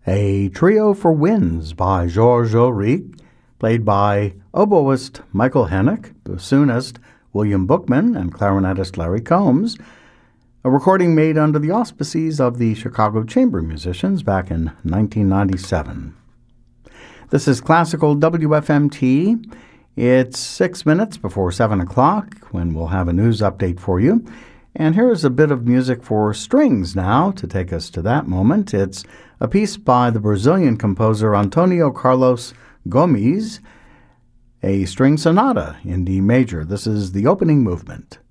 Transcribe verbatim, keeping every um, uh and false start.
A Trio for Winds by Georges Auric, played by oboist Michael Hennick, bassoonist William Bookman, and clarinetist Larry Combs, a recording made under the auspices of the Chicago Chamber Musicians back in nineteen ninety-seven. This is Classical W F M T. It's six minutes before seven o'clock when we'll have a news update for you. And here's a bit of music for strings now to take us to that moment. It's a piece by the Brazilian composer Antonio Carlos Gomes, a string sonata in D major. This is the opening movement.